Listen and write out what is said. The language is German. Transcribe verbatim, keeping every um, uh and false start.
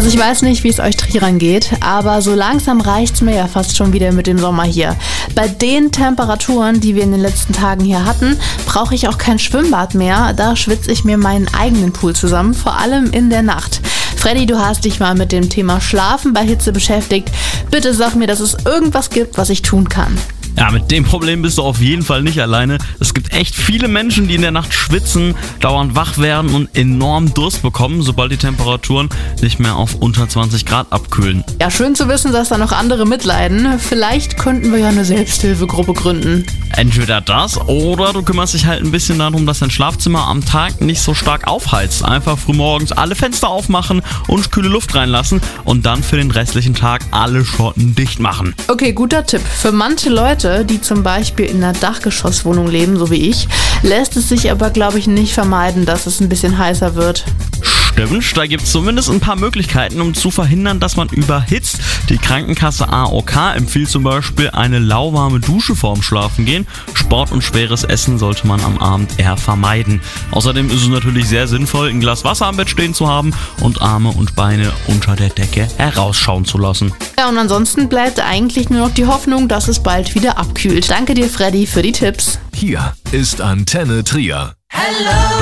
Also ich weiß nicht, wie es euch Trierern geht, aber so langsam reicht's mir ja fast schon wieder mit dem Sommer hier. Bei den Temperaturen, die wir in den letzten Tagen hier hatten, brauche ich auch kein Schwimmbad mehr. Da schwitze ich mir meinen eigenen Pool zusammen, vor allem in der Nacht. Freddy, du hast dich mal mit dem Thema Schlafen bei Hitze beschäftigt. Bitte sag mir, dass es irgendwas gibt, was ich tun kann. Ja, mit dem Problem bist du auf jeden Fall nicht alleine. Es gibt echt viele Menschen, die in der Nacht schwitzen, dauernd wach werden und enorm Durst bekommen, sobald die Temperaturen nicht mehr auf unter zwanzig Grad abkühlen. Ja, schön zu wissen, dass da noch andere mitleiden. Vielleicht könnten wir ja eine Selbsthilfegruppe gründen. Entweder das oder du kümmerst dich halt ein bisschen darum, dass dein Schlafzimmer am Tag nicht so stark aufheizt. Einfach frühmorgens alle Fenster aufmachen und kühle Luft reinlassen und dann für den restlichen Tag alle Schotten dicht machen. Okay, guter Tipp. Für manche Leute, die zum Beispiel in einer Dachgeschosswohnung leben, so wie ich, lässt es sich aber, glaube ich, nicht vermeiden, dass es ein bisschen heißer wird. Stimmt, da gibt es zumindest ein paar Möglichkeiten, um zu verhindern, dass man überhitzt. Die Krankenkasse A O K empfiehlt zum Beispiel eine lauwarme Dusche vorm Schlafengehen. Sport und schweres Essen sollte man am Abend eher vermeiden. Außerdem ist es natürlich sehr sinnvoll, ein Glas Wasser am Bett stehen zu haben und Arme und Beine unter der Decke herausschauen zu lassen. Ja, und ansonsten bleibt eigentlich nur noch die Hoffnung, dass es bald wieder abkühlt. Danke dir, Freddy, für die Tipps. Hier ist Antenne Trier. Hello